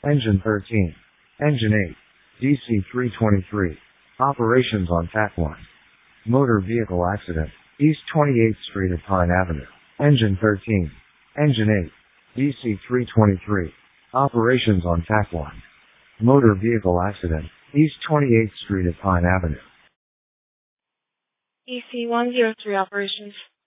Engine 13. Engine 8. DC-323. Operations on TAC 1. Motor vehicle accident. East 28th Street at Pine Avenue. Engine 13. Engine 8. DC-323. Operations on TAC 1. Motor vehicle accident. East 28th Street at Pine Avenue. EC-103 operations.